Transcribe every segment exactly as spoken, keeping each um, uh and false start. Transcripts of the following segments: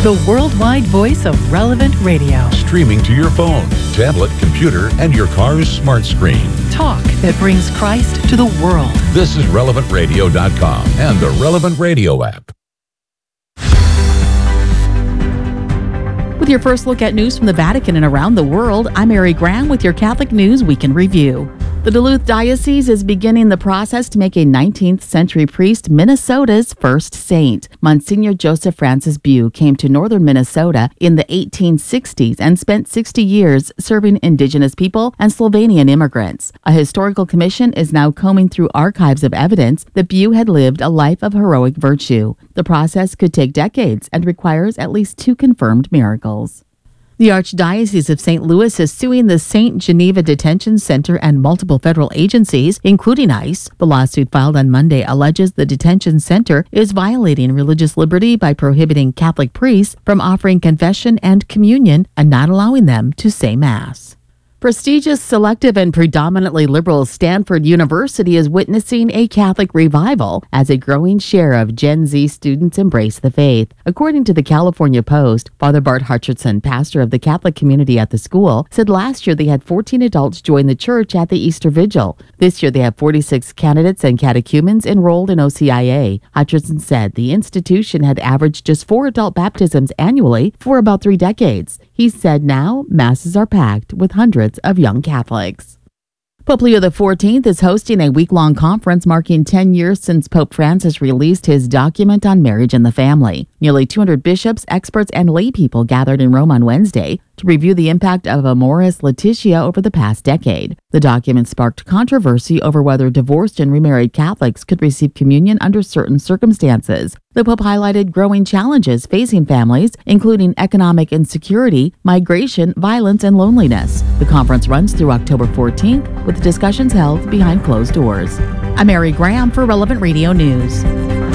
the worldwide voice of Relevant Radio. Streaming to your phone, tablet, computer, and your car's smart screen. Talk that brings Christ to the world. This is relevant radio dot com and the Relevant Radio app. With your first look at news from the Vatican and around the world, I'm Mary Graham with your Catholic News Weekend Review. The Duluth Diocese is beginning the process to make a nineteenth century priest Minnesota's first saint. Monsignor Joseph Francis Bew came to northern Minnesota in the eighteen sixties and spent sixty years serving indigenous people and Slovenian immigrants. A historical commission is now combing through archives of evidence that Bew had lived a life of heroic virtue. The process could take decades and requires at least two confirmed miracles. The Archdiocese of Saint Louis is suing the Saint Geneva Detention Center and multiple federal agencies, including ICE. The lawsuit filed on Monday alleges the detention center is violating religious liberty by prohibiting Catholic priests from offering confession and communion and not allowing them to say Mass. Prestigious, selective, and predominantly liberal Stanford University is witnessing a Catholic revival as a growing share of Gen Z students embrace the faith. According to the California Post, Father Bart Hutcherson, pastor of the Catholic community at the school, said last year they had fourteen adults join the church at the Easter Vigil. This year they have forty-six candidates and catechumens enrolled in O C I A. Hutcherson said the institution had averaged just four adult baptisms annually for about three decades. He said now masses are packed with hundreds of young Catholics. Pope Leo the fourteenth is hosting a week-long conference marking ten years since Pope Francis released his document on marriage and the family. Nearly two hundred bishops, experts, and lay people gathered in Rome on Wednesday to review the impact of Amoris Laetitia over the past decade. The document sparked controversy over whether divorced and remarried Catholics could receive communion under certain circumstances. The Pope highlighted growing challenges facing families, including economic insecurity, migration, violence, and loneliness. The conference runs through October fourteenth, with discussions held behind closed doors. I'm Mary Graham for Relevant Radio News.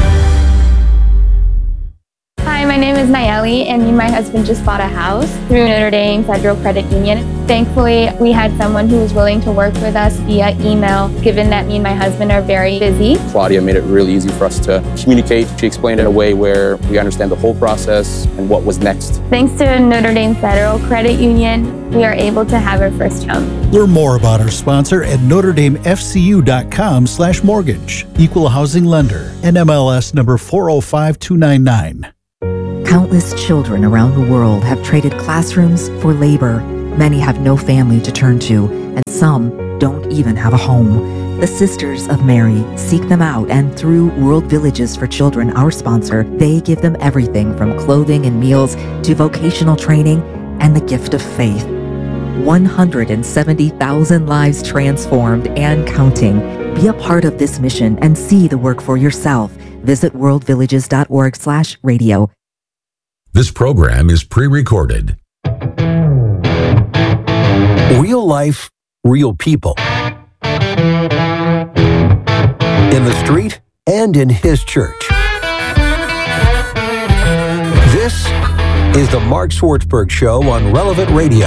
Hi, my name is Nayeli, and me and my husband just bought a house through Notre Dame Federal Credit Union. Thankfully, we had someone who was willing to work with us via email, given that me and my husband are very busy. Claudia made it really easy for us to communicate. She explained it in a way where we understand the whole process and what was next. Thanks to Notre Dame Federal Credit Union, we are able to have our first home. Learn more about our sponsor at notre dame f c u dot com slash mortgage. Equal housing lender. N M L S number four oh five two nine nine. Countless children around the world have traded classrooms for labor. Many have no family to turn to, and some don't even have a home. The Sisters of Mary seek them out, and through World Villages for Children, our sponsor, they give them everything from clothing and meals to vocational training and the gift of faith. one hundred seventy thousand lives transformed and counting. Be a part of this mission and see the work for yourself. Visit world villages dot org slash radio. This program is pre-recorded. Real life, real people. In the street and in his church. This is the Mark Swartzberg Show on Relevant Radio.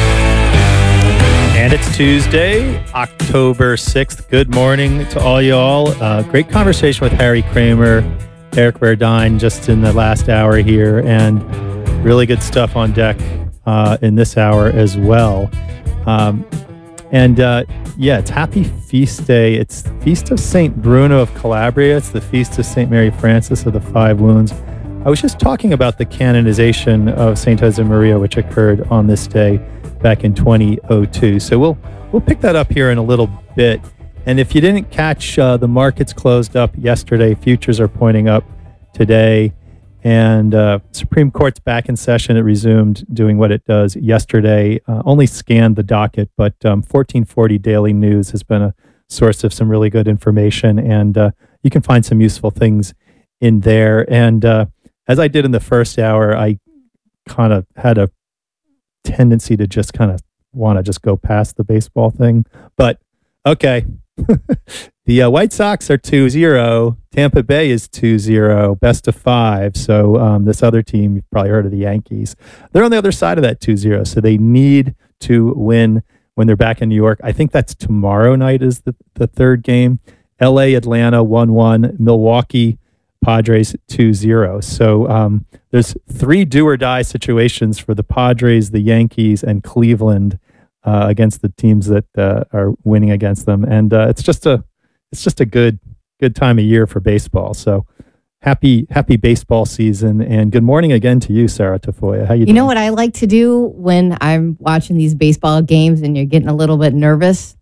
And it's Tuesday, October sixth. Good morning to all y'all. Uh, great conversation with Harry Kramer, Eric Verdine just in the last hour here, and really good stuff on deck uh, in this hour as well. Um, and uh, yeah, it's Happy Feast Day. It's the Feast of Saint Bruno of Calabria. It's the Feast of Saint Mary Frances of the Five Wounds. I was just talking about the canonization of Saint Josemaria, which occurred on this day back in twenty oh two. So we'll we'll pick that up here in a little bit. And if you didn't catch, uh, the markets closed up yesterday. Futures are pointing up today. And uh, Supreme Court's back in session. It resumed doing what it does yesterday. Uh, only scanned the docket, but um, fourteen forty Daily News has been a source of some really good information. And uh, you can find some useful things in there. And uh, as I did in the first hour, I kind of had a tendency to just kind of want to just go past the baseball thing. But okay. The uh, White Sox are two zero. Tampa Bay is two zero. Best of five. So um, this other team, you've probably heard of the Yankees. They're on the other side of that two zero. So they need to win when they're back in New York. I think that's tomorrow night is the, the third game. L A, Atlanta, one one. Milwaukee Padres two zero. So um, there's three do or die situations for the Padres, the Yankees, and Cleveland uh, against the teams that uh, are winning against them. And uh, it's just a it's just a good good time of year for baseball. So happy happy baseball season, and good morning again to you, Sarah Tafoya. How you, you doing? You know what I like to do when I'm watching these baseball games and you're getting a little bit nervous?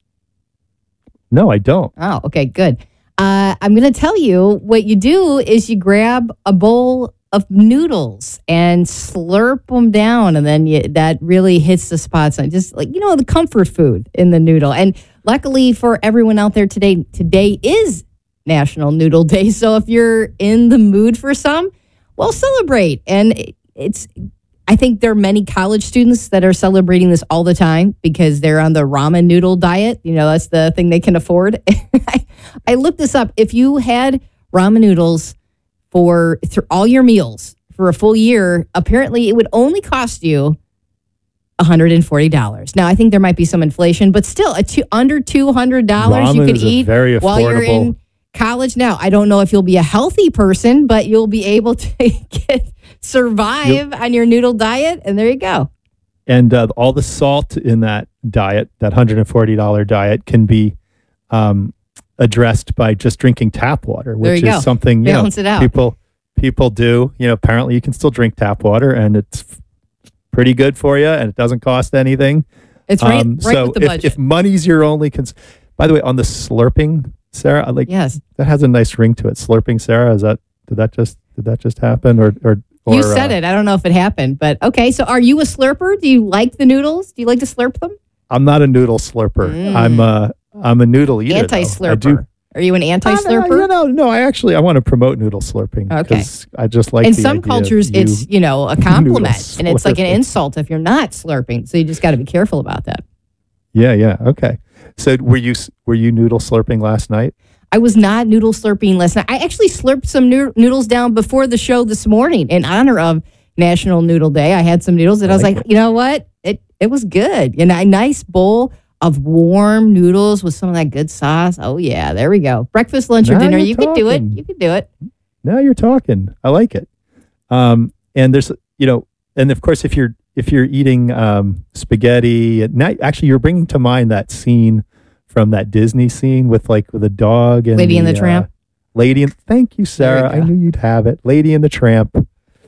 No, I don't. Oh, okay, good. Uh, I'm going to tell you what you do is you grab a bowl of noodles and slurp them down, and then you, that really hits the spots. And just like, you know, the comfort food in the noodle. And luckily for everyone out there today, today is National Noodle Day. So if you're in the mood for some, well, celebrate. And it's, I think there are many college students that are celebrating this all the time because they're on the ramen noodle diet. You know, that's the thing they can afford. I, I looked this up. If you had ramen noodles for th- all your meals for a full year, apparently it would only cost you one hundred forty dollars. Now, I think there might be some inflation, but still, a two, under two hundred dollars Ramen you could is a eat very while you're affordable- in college. Now, I don't know if you'll be a healthy person, but you'll be able to get survive on your noodle diet, and there you go. And uh, all the salt in that diet, that one hundred forty dollars diet, can be um, addressed by just drinking tap water, There which you is go. something you Balance know it out. people people do. You know, apparently you can still drink tap water, and it's f- pretty good for you, and it doesn't cost anything. It's right, Um, right so with the if, budget. if money's your only cons- by the way, on the slurping, Sarah, I like Yes. that has a nice ring to it. Slurping, Sarah, is that did that just did that just happen or or Or, you said uh, it. I don't know if it happened, but okay. So are you a slurper? Do you like the noodles? Do you like to slurp them? I'm not a noodle slurper. Mm. I'm a I'm a noodle eater. though. I do- Anti-slurper. Are you an I- I- anti-slurper? you know, no, I actually I want to promote noodle slurping. Okay. 'cause I just like In the some idea of cultures, you- it's, you know, a compliment, noodle and it's like an slurping. insult if you're not slurping. So you just got to be careful about that. Yeah, yeah. Okay. So were you s- were you noodle slurping last night? I was not noodle slurping last night. I actually slurped some noo- noodles down before the show this morning in honor of National Noodle Day. I had some noodles, and I, I was like like, you know what? It it was good. And a nice bowl of warm noodles with some of that good sauce. Oh yeah, there we go. Breakfast, lunch, or Now dinner. you're You could do it. talking. You could do it. Now you're talking. I like it. Um, and there's you know, and of course if you're if you're eating um, spaghetti, now actually you're bringing to mind that scene from that Disney scene with like with a dog and Lady and the uh, Tramp? Lady and thank you, There you Sarah. I go. knew you'd have it. Lady and the Tramp.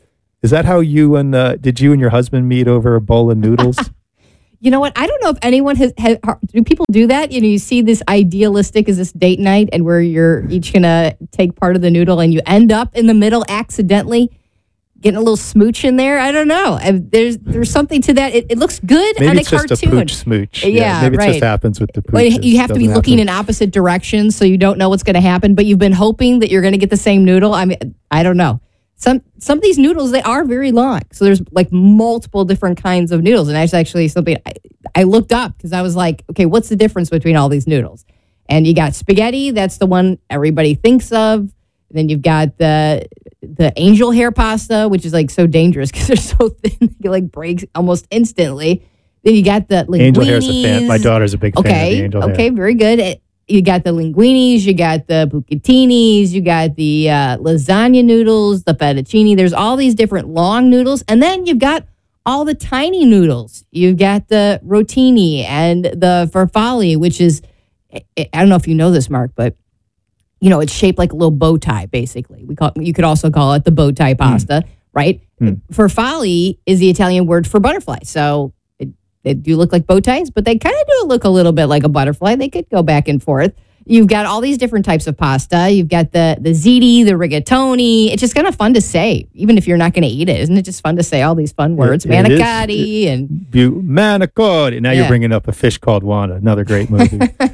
Is that how you and uh, did you and your husband meet over a bowl of noodles? You know what? I don't know if anyone has, has. Do people do that? You know, you see this idealistic is this date night, and where you're each gonna take part of the noodle, and you end up in the middle accidentally getting a little smooch in there. I don't know. I, there's there's something to that. It, it looks good Maybe on a it's just cartoon. a pooch smooch. Yeah, maybe it right. just happens with the pooch. Well, you have to be looking in opposite directions, so you don't know what's going to happen. But you've been hoping that you're going to get the same noodle. I mean, I don't know. Some some of these noodles, they are very long. So there's like multiple different kinds of noodles. And that's actually something I, I looked up because I was like, okay, what's the difference between all these noodles? And you got spaghetti. That's the one everybody thinks of. And then you've got the the angel hair pasta, which is like so dangerous because they're so thin, it like breaks almost instantly. Then you got the linguinis. Angel hair's a fan. My daughter's a big fan of Okay, the angel hair. okay, very good. It- You got the linguinis, you got the bucatinis, you got the uh, lasagna noodles, the fettuccine. There's all these different long noodles. And then you've got all the tiny noodles. You've got the rotini and the farfalle, which is, I I don't know if you know this, Mark, but, you know, it's shaped like a little bow tie, basically. We call You could also call it the bow tie pasta, right? Mm. Farfalle is the Italian word for butterfly. So it, they do look like bow ties, but they kind of do look a little bit like a butterfly. They could go back and forth. You've got all these different types of pasta. You've got the the ziti, the rigatoni. It's just kind of fun to say, even if you're not going to eat it. Isn't it just fun to say all these fun words? It- it is. Manicotti and Bu- Manicotti. Now Yeah. you're bringing up A Fish Called Wanda, another great movie.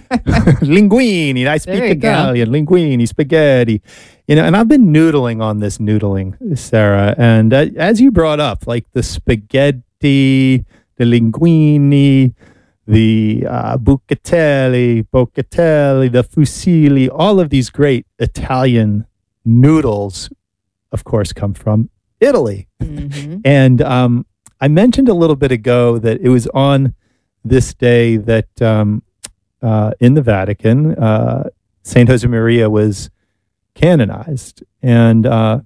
Linguini. I speak There you go. Italian. Linguini, spaghetti. You know, and I've been noodling on this noodling, Sarah. And uh, as you brought up, like the spaghetti, the linguini, the uh, bucatelli, bocatelli, the fusilli, all of these great Italian noodles, of course, come from Italy. Mhm. And um, I mentioned a little bit ago that it was on this day that um, uh, in the Vatican, uh, Saint Josemaria was canonized. And uh,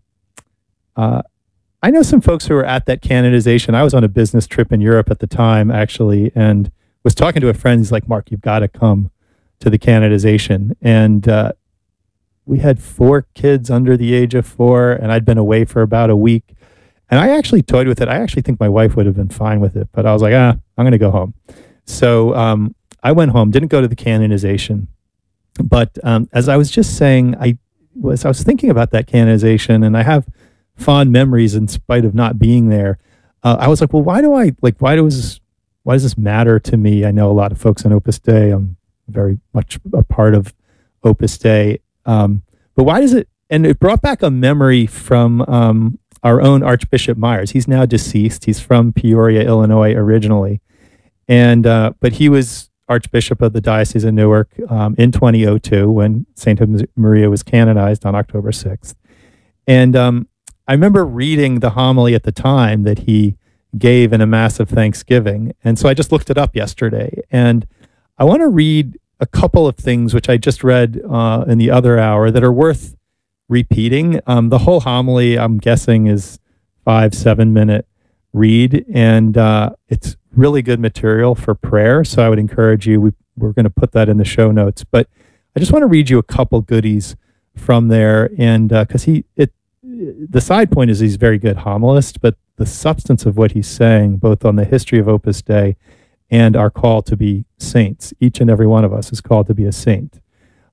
uh, I know some folks who were at that canonization. I was on a business trip in Europe at the time, actually, and was talking to a friend. He's like, Mark, you've got to come to the canonization. And uh, we had four kids under the age of four, and I'd been away for about a week. And I actually toyed with it. I actually think my wife would have been fine with it, but I was like, ah, I'm going to go home. So um, I went home, didn't go to the canonization. But um, as I was just saying, I was I was thinking about that canonization, and I have fond memories in spite of not being there. Uh, I was like, well, why do I like? Why does this, why does this matter to me? I know a lot of folks on Opus Dei. I'm very much a part of Opus Dei, um, but why does it? And it brought back a memory from um, our own Archbishop Myers. He's now deceased. He's from Peoria, Illinois, originally, and uh, but he was Archbishop of the Diocese of Newark um, in twenty oh two when Saint Maria was canonized on October sixth, and um, I remember reading the homily at the time that he gave in a Mass of Thanksgiving. And so I just looked it up yesterday. And I want to read a couple of things which I just read uh, in the other hour that are worth repeating. Um, the whole homily, I'm guessing, is five, seven minute read. And uh, it's really good material for prayer. So I would encourage you, we, we're going to put that in the show notes. But I just want to read you a couple goodies from there. And because uh, he, it, the side point is he's a very good homilist, but the substance of what he's saying, both on the history of Opus Dei and our call to be saints, each and every one of us is called to be a saint,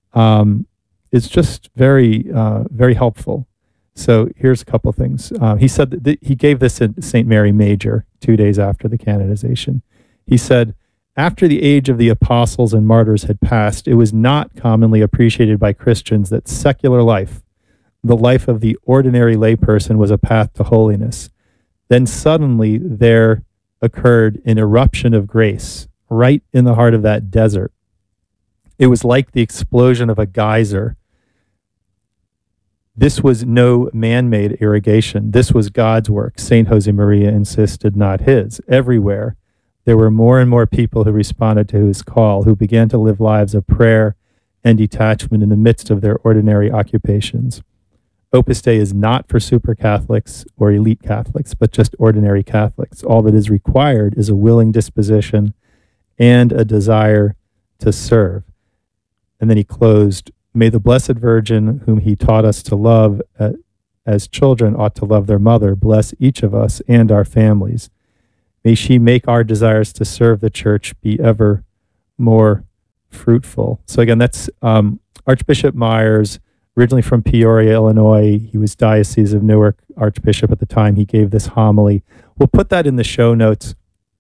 um, is just very, uh, very helpful. So here's a couple things. Um, he said that th- he gave this at Saint Mary Major two days after the canonization. He said, after the age of the apostles and martyrs had passed, it was not commonly appreciated by Christians that secular life, the life of the ordinary layperson, was a path to holiness. Then suddenly there occurred an eruption of grace right in the heart of that desert. It was like the explosion of a geyser. This was no man-made irrigation. This was God's work. Saint Josemaria insisted, not his. Everywhere, there were more and more people who responded to his call, who began to live lives of prayer and detachment in the midst of their ordinary occupations. Opus Dei is not for super Catholics or elite Catholics, but just ordinary Catholics. All that is required is a willing disposition and a desire to serve. And then he closed, may the Blessed Virgin, whom he taught us to love uh, as children ought to love their mother, bless each of us and our families. May she make our desires to serve the Church be ever more fruitful. So again, that's um, Archbishop Myers, originally from Peoria, Illinois. He was Diocese of Newark Archbishop at the time. He gave this homily. We'll put that in the show notes.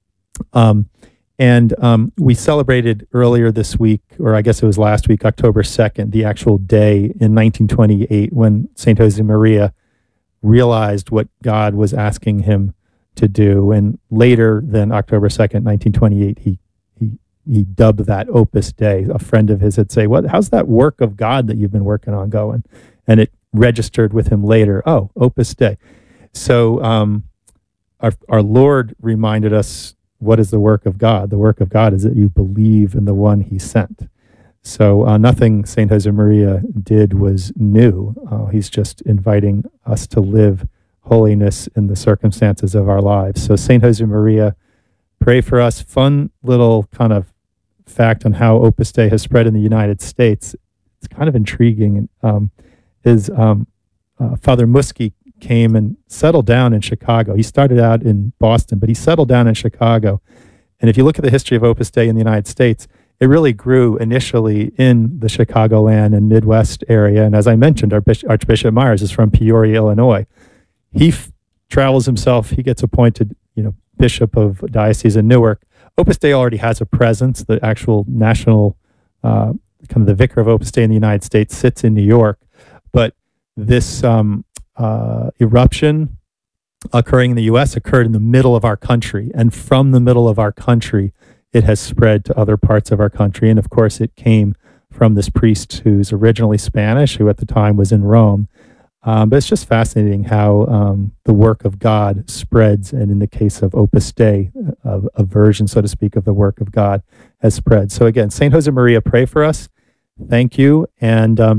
Um, and um, we celebrated earlier this week, or I guess it was last week, October second, the actual day in nineteen twenty-eight when Saint Josemaria realized what God was asking him to do. And later than October second, nineteen twenty-eight, he he he dubbed that Opus Dei. A friend of his had say, "What? How's that work of God that you've been working on going?" And it registered with him later. Oh, Opus Dei. So um, our our Lord reminded us, what is the work of God? The work of God is that you believe in the one he sent. So uh, nothing Saint Josemaria did was new. Uh, he's just inviting us to live holiness in the circumstances of our lives. So Saint Josemaria, pray for us. Fun little kind of fact on how Opus Dei has spread in the United States. It's kind of intriguing. Um, is um, uh, Father Muskie came and settled down in Chicago. He started out in Boston, but he settled down in Chicago. And if you look at the history of Opus Dei in the United States, it really grew initially in the Chicagoland and Midwest area. And as I mentioned, our Bishop, Archbishop Myers is from Peoria, Illinois. He f- travels himself. He gets appointed, you know, Bishop of Diocese of Newark. Opus Dei already has a presence. The actual national, uh, kind of the vicar of Opus Dei in the United States sits in New York. But this um, uh, eruption occurring in the U S occurred in the middle of our country. And from the middle of our country, it has spread to other parts of our country. And of course, it came from this priest who's originally Spanish, who at the time was in Rome. Um, but it's just fascinating how um, the work of God spreads. And in the case of Opus Dei, a, a version, so to speak, of the work of God has spread. So again, Saint Josemaria, pray for us. Thank you. And um,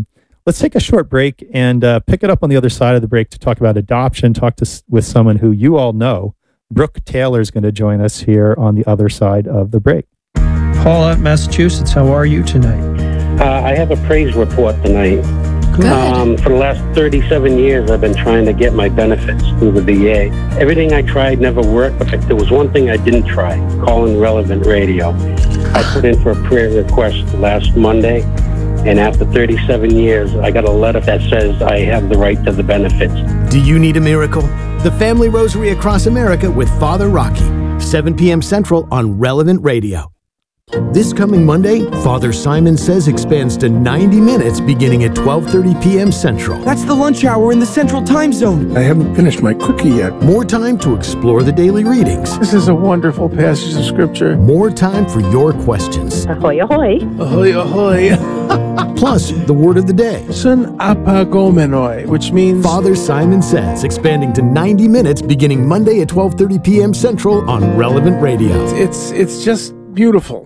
let's take a short break and uh, pick it up on the other side of the break to talk about adoption, talk to s- with someone who you all know. Brooke Taylor is going to join us here on the other side of the break. Paula, Massachusetts, how are you tonight? Uh, I have a praise report tonight. Good. Um, for the last thirty-seven years, I've been trying to get my benefits through the V A. Everything I tried never worked, but there was one thing I didn't try, calling Relevant Radio. I put in for a prayer request last Monday, and after thirty-seven years, I got a letter that says I have the right to the benefits. Do you need a miracle? The Family Rosary Across America with Father Rocky, seven p.m. Central on Relevant Radio. This coming Monday, Father Simon Says expands to ninety minutes beginning at twelve thirty p.m. Central. That's the lunch hour in the Central Time Zone. I haven't finished my cookie yet. More time to explore the daily readings. This is a wonderful passage of Scripture. More time for your questions. Ahoy, ahoy. Ahoy, ahoy. Plus, the word of the day. Sun apagomenoi, which means... Father Simon Says, expanding to ninety minutes beginning Monday at twelve thirty p.m. Central on Relevant Radio. It's, it's just beautiful.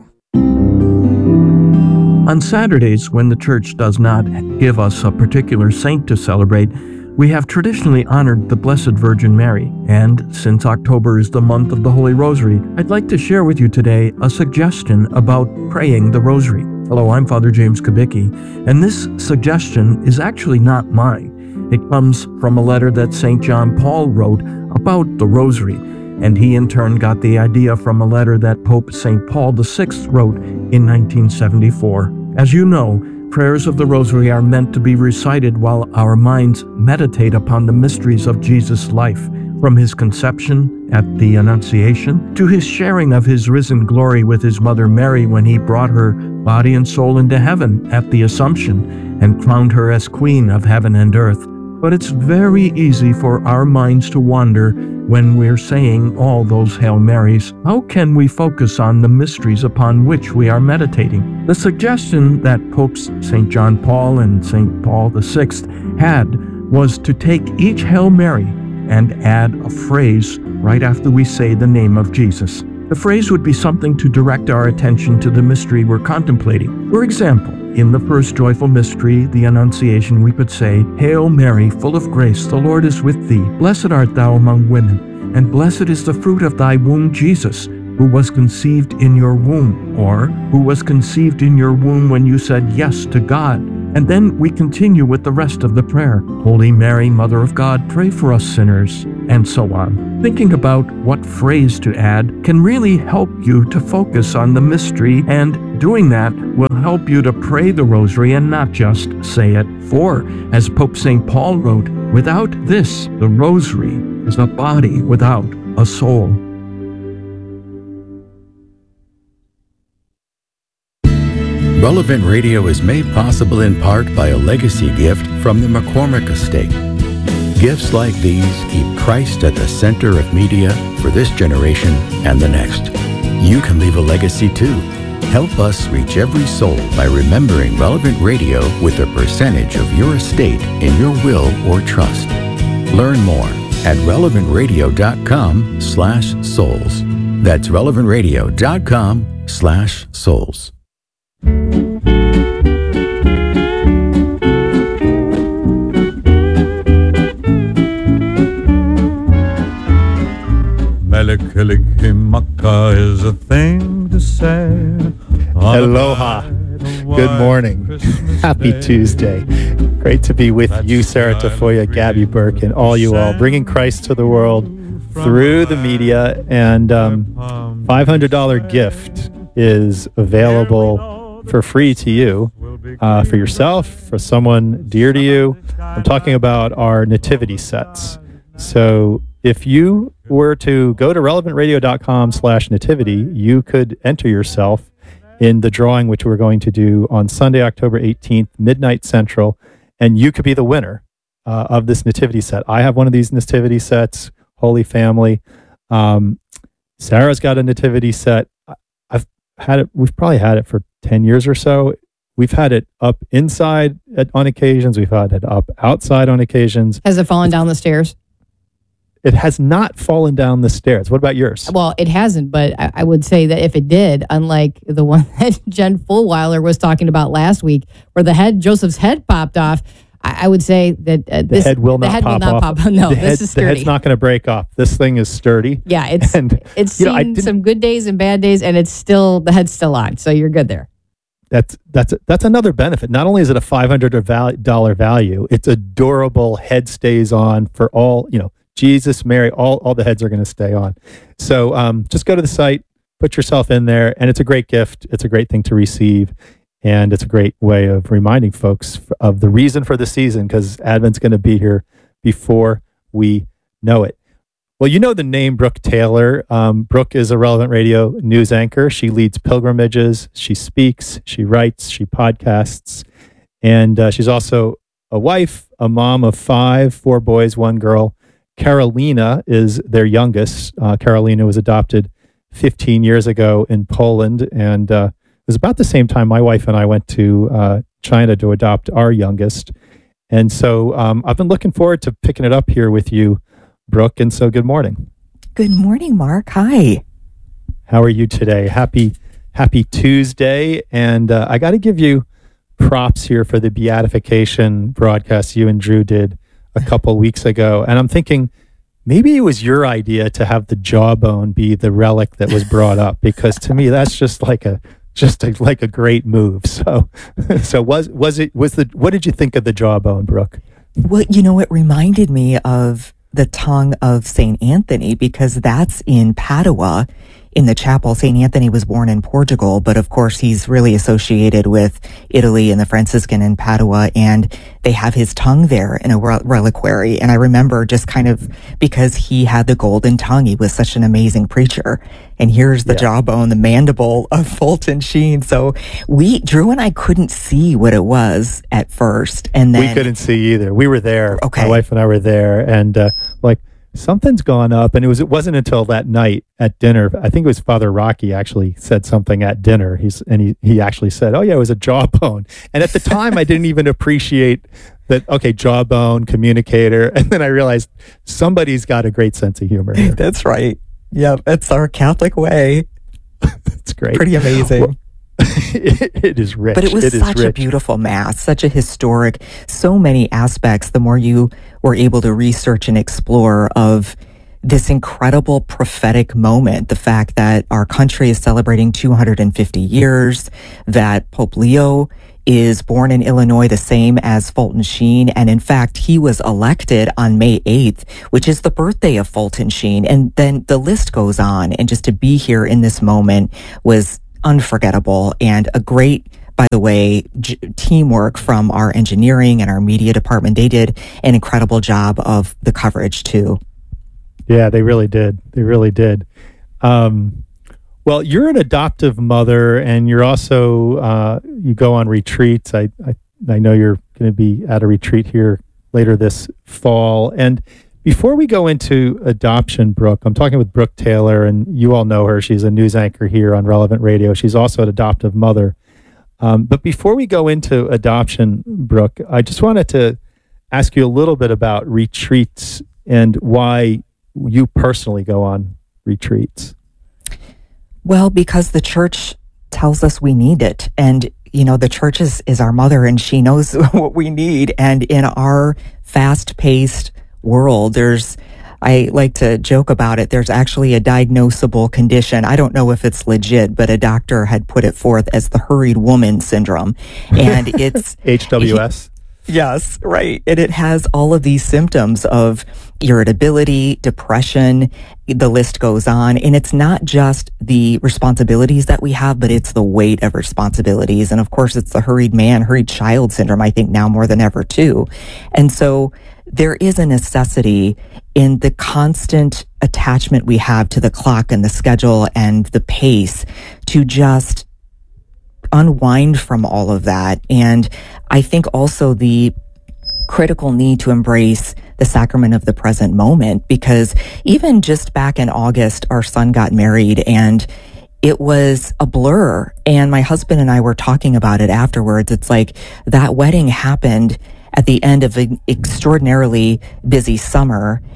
On Saturdays, when the church does not give us a particular saint to celebrate, we have traditionally honored the Blessed Virgin Mary. And since October is the month of the Holy Rosary, I'd like to share with you today a suggestion about praying the Rosary. Hello, I'm Father James Kubicki, and this suggestion is actually not mine. It comes from a letter that Saint John Paul wrote about the Rosary, and he in turn got the idea from a letter that Pope Saint Paul the Sixth wrote in nineteen seventy-four. As you know, prayers of the Rosary are meant to be recited while our minds meditate upon the mysteries of Jesus' life, from his conception at the Annunciation to his sharing of his risen glory with his mother Mary when he brought her body and soul into heaven at the Assumption and crowned her as Queen of heaven and earth. But it's very easy for our minds to wander when we're saying all those Hail Marys. How can we focus on the mysteries upon which we are meditating? The suggestion that Popes Saint John Paul and Saint Paul the Sixth had was to take each Hail Mary and add a phrase right after we say the name of Jesus. The phrase would be something to direct our attention to the mystery we're contemplating. For example, in the first joyful mystery, the Annunciation, we could say, Hail Mary, full of grace, the Lord is with thee. Blessed art thou among women, and blessed is the fruit of thy womb, Jesus, who was conceived in your womb, or who was conceived in your womb when you said yes to God. And then we continue with the rest of the prayer. Holy Mary, Mother of God, pray for us sinners, and so on. Thinking about what phrase to add can really help you to focus on the mystery, and doing that will help you to pray the Rosary and not just say it. For, as Pope Saint Paul wrote, without this, the Rosary is a body without a soul. Relevant Radio is made possible in part by a legacy gift from the McCormick Estate. Gifts like these keep Christ at the center of media for this generation and the next. You can leave a legacy too. Help us reach every soul by remembering Relevant Radio with a percentage of your estate in your will or trust. Learn more at relevant radio dot com slash souls. That's relevant radio dot com slash souls. Melikilikimaka is a thing to say. Aloha. Good morning. Happy Tuesday. Great to be with you, Sarah Tafoya, Gabby Burke, and all you all, bringing Christ to the world through the media. And um, five hundred dollars gift is available for free to you, uh, for yourself, for someone dear to you. I'm talking about our nativity sets. So if you were to go to relevant radio dot com slash nativity, you could enter yourself in the drawing, which we're going to do on Sunday, October eighteenth, midnight Central, and you could be the winner uh, of this nativity set. I have one of these nativity sets, Holy Family. Um, Sarah's got a nativity set. I've had it, we've probably had it for ten years or so. We've had it up inside at, on occasions. We've had it up outside on occasions. Has it fallen down the stairs? it has not fallen down the stairs. What about yours? Well, it hasn't, but I, I would say that if it did, unlike the one that Jen Fulweiler was talking about last week, where the head, Joseph's head popped off, I, I would say that uh, the this, head will the not head pop will not off. pop. No, the this head, is the sturdy. head's not going to break off. This thing is sturdy. Yeah, it's and, it's you know, I seen didn't- some good days and bad days, and it's still the head's still on, so you're good there. That's that's that's another benefit. Not only is it a five hundred dollars value, it's a durable head stays on for all, you know, Jesus, Mary, all, all the heads are going to stay on. So um, just go to the site, put yourself in there, and it's a great gift. It's a great thing to receive. And it's a great way of reminding folks of the reason for the season, because Advent's going to be here before we know it. Well, you know the name Brooke Taylor. Um, Brooke is a Relevant Radio news anchor. She leads pilgrimages. She speaks. She writes. She podcasts. And uh, she's also a wife, a mom of five, four boys, one girl. Carolina is their youngest. Uh, Carolina was adopted fifteen years ago in Poland. And uh, it was about the same time my wife and I went to uh, China to adopt our youngest. And so um, I've been looking forward to picking it up here with you, Brooke, and so good morning. Good morning, Mark. Hi. How are you today? Happy Happy Tuesday. And uh, I got to give you props here for the beatification broadcast you and Drew did a couple weeks ago. And I'm thinking maybe it was your idea to have the jawbone be the relic that was brought up, because to me that's just like a just a, like a great move. So so was was it was the what did you think of the jawbone, Brooke? Well, you know, it reminded me of the tongue of Saint Anthony, because that's in Padua in the chapel. Saint Anthony was born in Portugal, but of course he's really associated with Italy and the Franciscan in Padua, and they have his tongue there in a reliquary. And I remember just kind of, because he had the golden tongue, he was such an amazing preacher. And here's the yeah. jawbone, the mandible of Fulton Sheen. So we, Drew and I couldn't see what it was at first. And then we couldn't see either. We were there. Okay. My wife and I were there, and uh, like, something's gone up. And it was, it wasn't until that night at dinner, I think it was Father Rocky actually said something at dinner. He's, and he, he actually said, oh yeah, it was a jawbone. And at the time I didn't even appreciate that. Okay. Jawbone, communicator. And then I realized somebody's got a great sense of humor here. That's right. Yeah. It's our Catholic way. It's great. Pretty amazing. Well, it, it is rich. But it was it such a beautiful mass, such a historic, so many aspects. The more you were able to research and explore of this incredible prophetic moment, the fact that our country is celebrating two hundred fifty years, that Pope Leo is born in Illinois, the same as Fulton Sheen. And in fact, he was elected on May eighth, which is the birthday of Fulton Sheen. And then the list goes on. And just to be here in this moment was unforgettable, and a great, by the way, j- teamwork from our engineering and our media department. They did an incredible job of the coverage too. Yeah, they really did. They really did. Um, well, you're an adoptive mother, and you're also, uh, you go on retreats. I, I, I know you're going to be at a retreat here later this fall. And before we go into adoption, Brooke, I'm talking with Brooke Taylor, and you all know her. She's a news anchor here on Relevant Radio. She's also an adoptive mother. Um, but before we go into adoption, Brooke, I just wanted to ask you a little bit about retreats and why you personally go on retreats. Well, because the church tells us we need it. And, you know, the church is, is our mother, and she knows what we need. And in our fast-paced world, there's, I like to joke about it, there's actually a diagnosable condition. I don't know if it's legit, but a doctor had put it forth as the hurried woman syndrome. And it's H W S. Yes, right. And it has all of these symptoms of irritability, depression, the list goes on. And it's not just the responsibilities that we have, but it's the weight of responsibilities. And of course, it's the hurried man, hurried child syndrome, I think now more than ever too. And so there is a necessity in the constant attachment we have to the clock and the schedule and the pace to just unwind from all of that. And I think also the critical need to embrace the sacrament of the present moment, because even just back in August, our son got married and it was a blur. And my husband and I were talking about it afterwards. It's like that wedding happened at the end of an extraordinarily busy summer.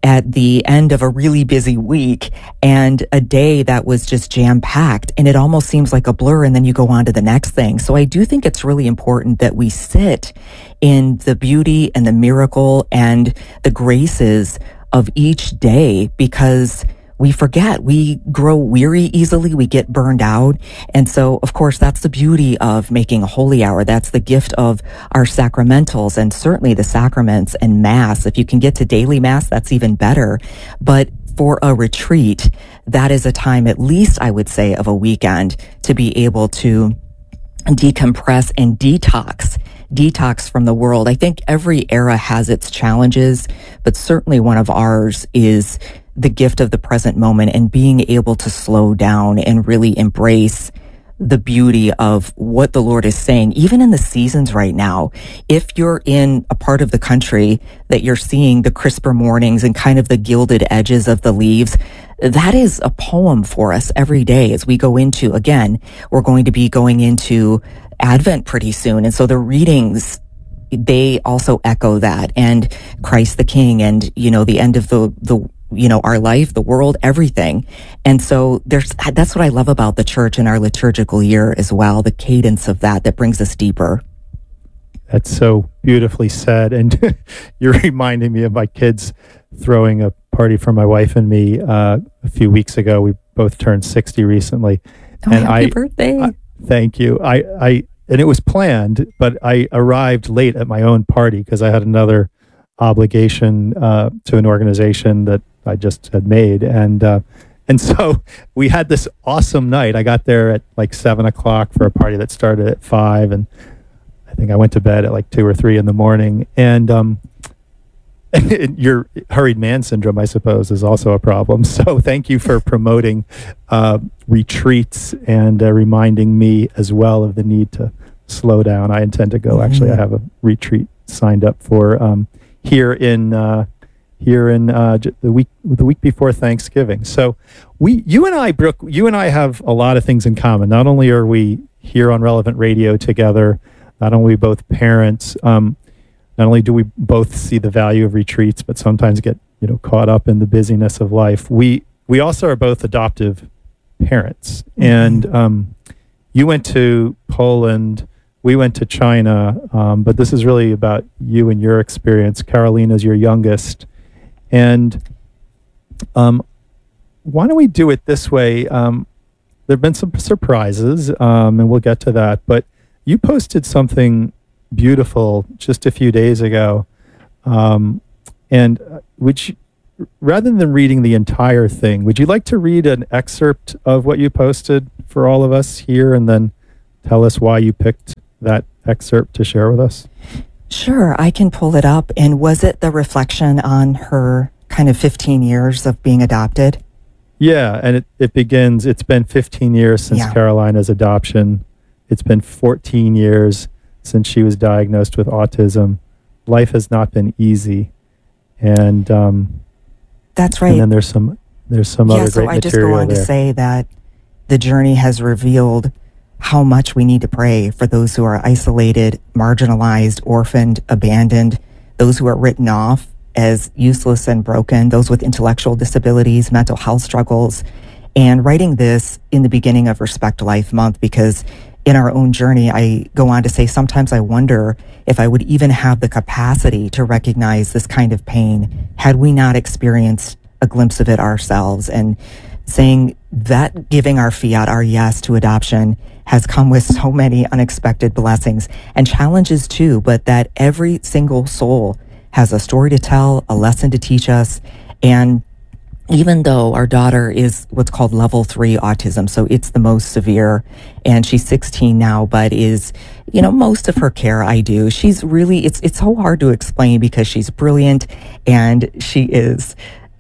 at the end of a really busy week and a day that was just jam packed, and it almost seems like a blur, and then you go on to the next thing. So I do think it's really important that we sit in the beauty and the miracle and the graces of each day, because we forget, we grow weary easily, we get burned out. And so, of course, that's the beauty of making a holy hour. That's the gift of our sacramentals, and certainly the sacraments and Mass. If you can get to daily Mass, that's even better. But for a retreat, that is a time, at least I would say, of a weekend to be able to decompress and detox. Detox from the world. I think every era has its challenges, but certainly one of ours is the gift of the present moment and being able to slow down and really embrace the beauty of what the Lord is saying, even in the seasons right now. If you're in a part of the country that you're seeing the crisper mornings and kind of the gilded edges of the leaves, that is a poem for us every day as we go into, again, we're going to be going into Advent pretty soon. And so the readings, they also echo that, and Christ the King, and, you know, the end of the, the, you know, our life, the world, everything. And so there's, that's what I love about the church and our liturgical year as well, the cadence of that, that brings us deeper. That's so beautifully said. And you're reminding me of my kids throwing a party for my wife and me uh, a few weeks ago. We both turned sixty recently. Oh, and happy I, birthday. I, thank you. I, I, and it was planned, but I arrived late at my own party because I had another obligation uh, to an organization that I just had made. And, uh, and so we had this awesome night. I got there at like seven o'clock for a party that started at five. And I think I went to bed at like two or three in the morning. And, um, your hurried man syndrome, I suppose, is also a problem. So thank you for promoting uh, retreats and uh, reminding me as well of the need to slow down. I intend to go. Mm-hmm. Actually, I have a retreat signed up for um, here in uh, here in uh, the week the week before Thanksgiving. So we, you and I, Brooke, you and I have a lot of things in common. Not only are we here on Relevant Radio together, not only are we both parents. Um, Not only do we both see the value of retreats, but sometimes get, you know, caught up in the busyness of life. We we also are both adoptive parents. Mm-hmm. And um, you went to Poland, we went to China, um, but this is really about you and your experience. Carolina's your youngest. And um, why don't we do it this way? Um, there have been some surprises, um, and we'll get to that. But you posted something beautiful just a few days ago, um, and which, rather than reading the entire thing, would you like to read an excerpt of what you posted for all of us here, and then tell us why you picked that excerpt to share with us? Sure, I can pull it up. And was it the reflection on her kind of fifteen years of being adopted? Yeah, and it, it begins, it's been fifteen years since yeah. Carolina's adoption. It's been fourteen years since she was diagnosed with autism. Life has not been easy. And um, that's right. And then there's some there's some yeah, other so great I material just go on there. to say that the journey has revealed how much we need to pray for those who are isolated, marginalized, orphaned, abandoned, those who are written off as useless and broken, those with intellectual disabilities, mental health struggles. And writing this in the beginning of Respect Life Month, because in our own journey, I go on to say, sometimes I wonder if I would even have the capacity to recognize this kind of pain had we not experienced a glimpse of it ourselves. And saying that giving our fiat, our yes to adoption, has come with so many unexpected blessings and challenges too, but that every single soul has a story to tell, a lesson to teach us. And even though our daughter is what's called level three autism, so it's the most severe, and she's sixteen now, but is, you know, most of her care I do. She's really, it's it's so hard to explain because she's brilliant and she is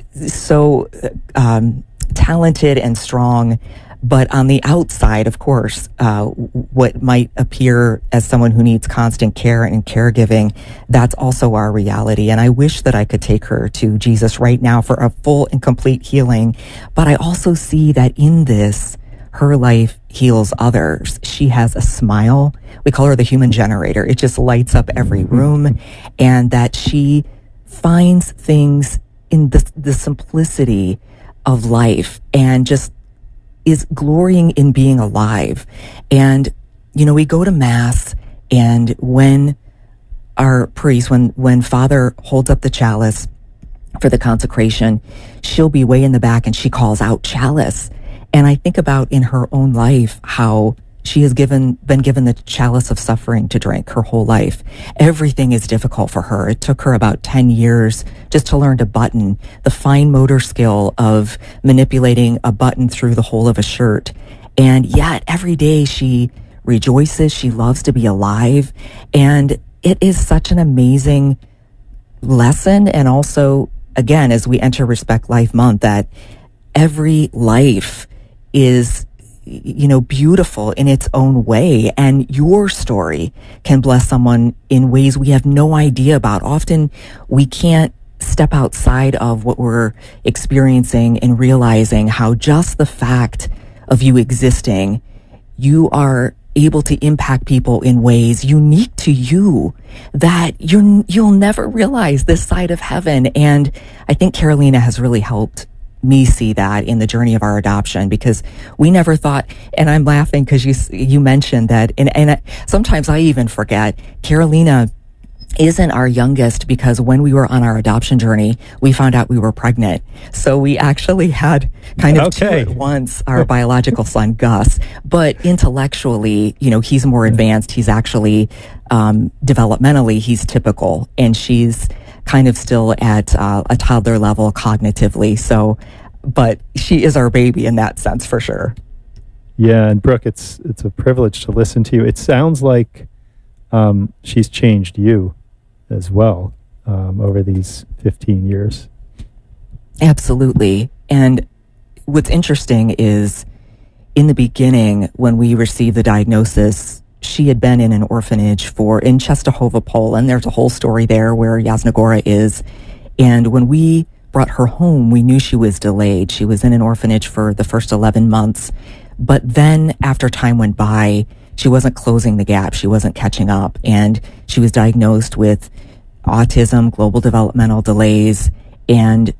so um, talented and strong. But on the outside, of course, uh, what might appear as someone who needs constant care and caregiving, that's also our reality. And I wish that I could take her to Jesus right now for a full and complete healing. But I also see that in this, her life heals others. She has a smile. We call her the human generator. It just lights up every room. And that she finds things in the, the simplicity of life and just is glorying in being alive. And, you know, we go to Mass, and when our priest, when, when Father holds up the chalice for the consecration, she'll be way in the back and she calls out chalice. And I think about in her own life how she has given, been given the chalice of suffering to drink her whole life. Everything is difficult for her. It took her about ten years just to learn to button, the fine motor skill of manipulating a button through the hole of a shirt. And yet every day she rejoices. She loves to be alive. And it is such an amazing lesson. And also, again, as we enter Respect Life Month, that every life is, you know, beautiful in its own way. And your story can bless someone in ways we have no idea about. Often we can't step outside of what we're experiencing and realizing how just the fact of you existing, you are able to impact people in ways unique to you that you're, you'll never realize this side of heaven. And I think Carolina has really helped me see that in the journey of our adoption, because we never thought, and I'm laughing because you you mentioned that, and, and sometimes I even forget, Carolina isn't our youngest because when we were on our adoption journey, we found out we were pregnant. So we actually had kind of Okay. two at once, our biological son, Gus. But intellectually, you know, he's more advanced. He's actually, um, developmentally, he's typical. And she's kind of still at uh, a toddler level cognitively. So, but she is our baby in that sense for sure. Yeah, and Brooke, it's it's a privilege to listen to you. It sounds like um, she's changed you as well um, over these fifteen years. Absolutely. And what's interesting is in the beginning, when we received the diagnosis, she had been in an orphanage for in Czestochowa, Poland. There's a whole story there where Jasna Gora is. And when we brought her home, we knew she was delayed. She was in an orphanage for the first eleven months. But then after time went by, she wasn't closing the gap. She wasn't catching up. And she was diagnosed with autism, global developmental delays. And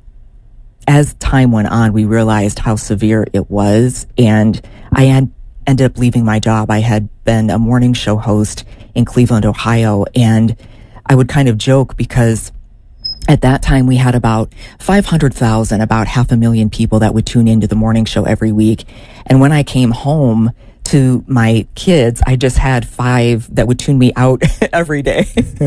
as time went on, we realized how severe it was. And I had ended up leaving my job. I had been a morning show host in Cleveland, Ohio. And I would kind of joke because at that time we had about five hundred thousand, about half a million people that would tune into the morning show every week. And when I came home to my kids, I just had five that would tune me out every day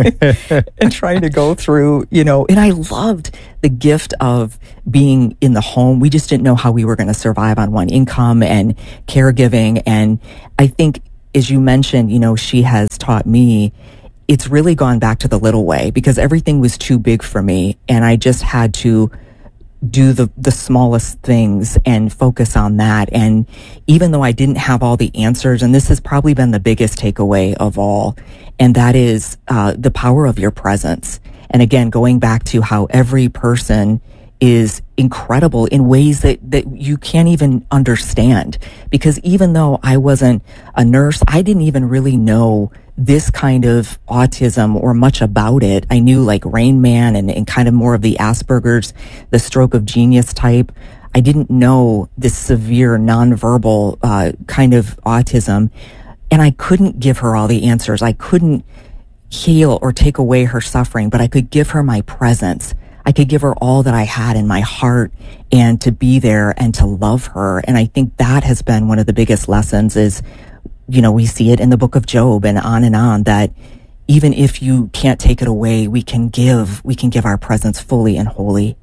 and trying to go through, you know, and I loved the gift of being in the home. We just didn't know how we were going to survive on one income and caregiving. And I think, as you mentioned, you know, she has taught me, it's really gone back to the little way because everything was too big for me. And I just had to do the, the smallest things and focus on that. And even though I didn't have all the answers, and this has probably been the biggest takeaway of all, and that is uh, the power of your presence. And again, going back to how every person is incredible in ways that, that you can't even understand. Because even though I wasn't a nurse, I didn't even really know this kind of autism or much about it. I knew like Rain Man and, and kind of more of the Asperger's, the stroke of genius type. I didn't know this severe nonverbal uh, kind of autism. And I couldn't give her all the answers. I couldn't heal or take away her suffering, but I could give her my presence. I could give her all that I had in my heart and to be there and to love her. And I think that has been one of the biggest lessons is, you know, we see it in the book of Job and on and on, that even if you can't take it away, we can give, we can give our presence fully and wholly.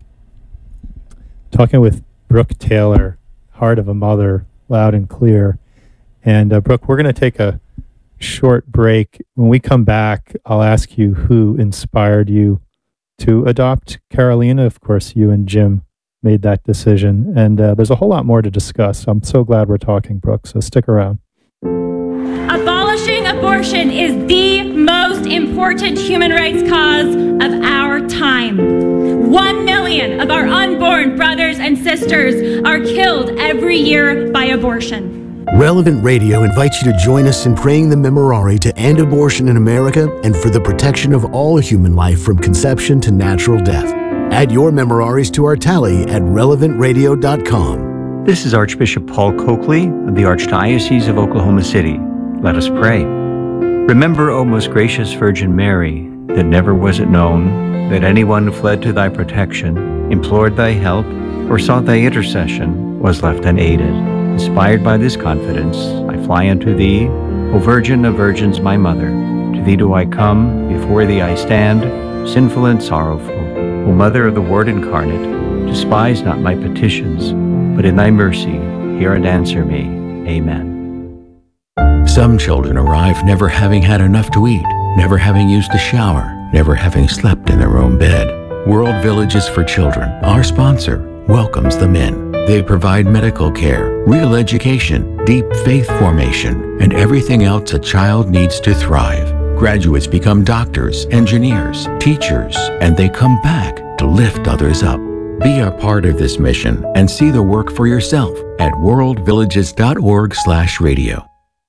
Talking with Brooke Taylor, Heart of a Mother, loud and clear. And uh, Brooke, we're going to take a short break. When we come back, I'll ask you who inspired you to adopt Carolina. Of course, you and Jim made that decision. And uh, there's a whole lot more to discuss. I'm so glad we're talking, Brooke, so stick around. Abolishing abortion is the most important human rights cause of our time. One million of our unborn brothers and sisters are killed every year by abortion. Relevant Radio invites you to join us in praying the Memorare to end abortion in America and for the protection of all human life from conception to natural death. Add your memoraries to our tally at relevant radio dot com. This is Archbishop Paul Coakley of the Archdiocese of Oklahoma City. Let us pray. Remember, O most gracious Virgin Mary, that never was it known that anyone who fled to thy protection, implored thy help, or sought thy intercession was left unaided. Inspired by this confidence, I fly unto thee, O Virgin of Virgins, my Mother. To thee do I come, before thee I stand, sinful and sorrowful. O Mother of the Word incarnate, despise not my petitions, but in thy mercy hear and answer me. Amen. Some children arrive never having had enough to eat, never having used a shower, never having slept in their own bed. World Villages for Children, our sponsor, welcomes them in. They provide medical care, real education, deep faith formation, and everything else a child needs to thrive. Graduates become doctors, engineers, teachers, and they come back to lift others up. Be a part of this mission and see the work for yourself at world villages dot org slash radio.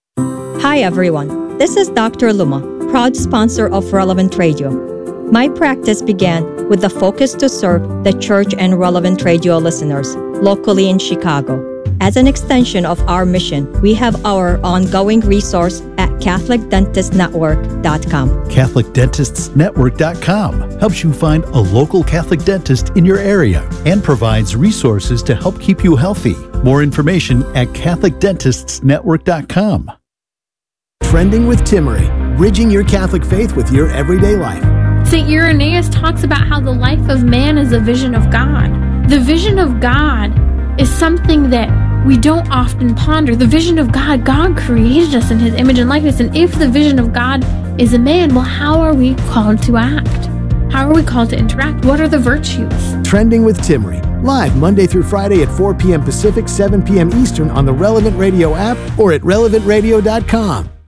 Hi everyone, this is Doctor Luma, proud sponsor of Relevant Radio. My practice began with the focus to serve the church and Relevant Radio listeners locally in Chicago. As an extension of our mission, we have our ongoing resource at catholic dentist network dot com. catholic dentists network dot com helps you find a local Catholic dentist in your area and provides resources to help keep you healthy. More information at catholic dentists network dot com. Trending with Timmery, bridging your Catholic faith with your everyday life. Saint Irenaeus talks about how the life of man is a vision of God. The vision of God is something that we don't often ponder. The vision of God, God created us in his image and likeness. And if the vision of God is a man, well, how are we called to act? How are we called to interact? What are the virtues? Trending with Timmery, live Monday through Friday at four p.m. Pacific, seven p.m. Eastern on the Relevant Radio app or at relevant radio dot com.